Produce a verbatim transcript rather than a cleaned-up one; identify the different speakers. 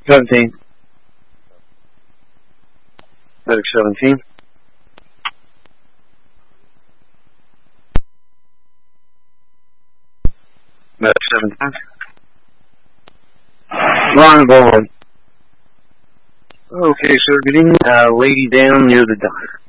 Speaker 1: Seventeen. Medic seventeen. Medic seventeen. Line board. Okay, sir. Good evening. Uh, lady down near the dock.